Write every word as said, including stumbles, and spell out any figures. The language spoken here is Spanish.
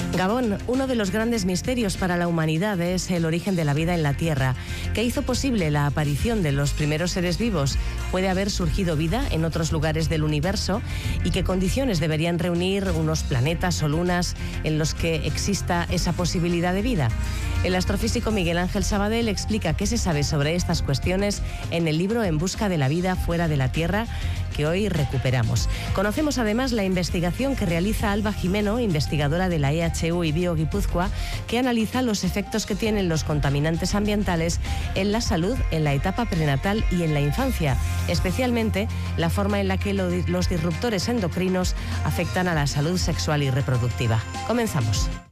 Gabón, uno de los grandes misterios para la humanidad es el origen de la vida en la Tierra. ¿Qué hizo posible la aparición de los primeros seres vivos? ¿Puede haber surgido vida en otros lugares del universo? ¿Y qué condiciones deberían reunir unos planetas o lunas en los que exista esa posibilidad de vida? El astrofísico Miguel Ángel Sabadell explica qué se sabe sobre estas cuestiones en el libro En busca de la vida fuera de la Tierra, que hoy recuperamos. Conocemos además la investigación que realiza Alba Jimeno, investigadora de la E H U y BioGipuzkoa, que analiza los efectos que tienen los contaminantes ambientales en la salud en la etapa prenatal y en la infancia, especialmente la forma en la que los disruptores endocrinos afectan a la salud sexual y reproductiva. Comenzamos.